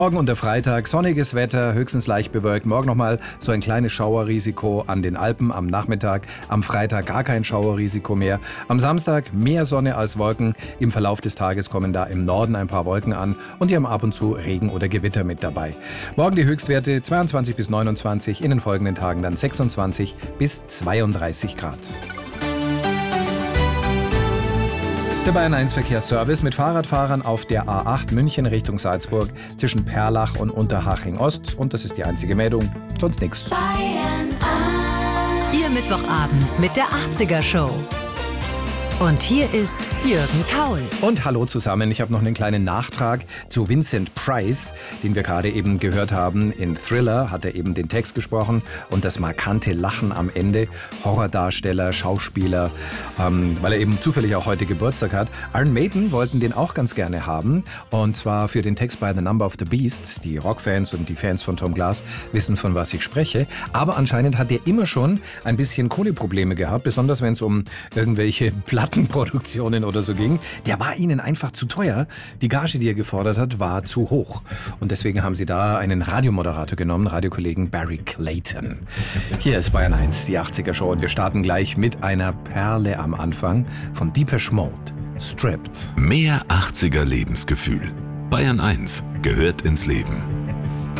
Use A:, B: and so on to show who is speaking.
A: Morgen und der Freitag, sonniges Wetter, höchstens leicht bewölkt. Morgen nochmal so ein kleines Schauerrisiko an den Alpen am Nachmittag. Am Freitag gar kein Schauerrisiko mehr. Am Samstag mehr Sonne als Wolken. Im Verlauf des Tages kommen da im Norden ein paar Wolken an und hier haben ab und zu Regen oder Gewitter mit dabei. Morgen die Höchstwerte 22 bis 29, in den folgenden Tagen dann 26 bis 32 Grad. Der Bayern 1 Verkehrsservice mit Fahrradfahrern auf der A8 München Richtung Salzburg zwischen Perlach und Unterhaching Ost. Und das ist die einzige Meldung, sonst nichts.
B: Bayern 1. Ihr Mittwochabend mit der 80er Show. Und hier ist Jürgen Kaul.
A: Und hallo zusammen, ich habe noch einen kleinen Nachtrag zu Vincent Price, den wir gerade eben gehört haben. In Thriller hat er eben den Text gesprochen und das markante Lachen am Ende. Horrordarsteller, Schauspieler, weil er eben zufällig auch heute Geburtstag hat. Iron Maiden wollten den auch ganz gerne haben und zwar für den Text bei The Number of the Beast. Die Rockfans und die Fans von Tom Glass wissen, von was ich spreche. Aber anscheinend hat er immer schon ein bisschen Kohleprobleme gehabt, besonders wenn es um irgendwelche Plattenproduktionen oder so ging. Der war ihnen einfach zu teuer. Die Gage, die er gefordert hat, war zu hoch. Und deswegen haben sie da einen Radiomoderator genommen, Radiokollegen Barry Clayton. Hier ist Bayern 1, die 80er Show. Und wir starten gleich mit einer Perle am Anfang von Depeche Mode, Stripped.
C: Mehr 80er Lebensgefühl. Bayern 1 gehört ins Leben.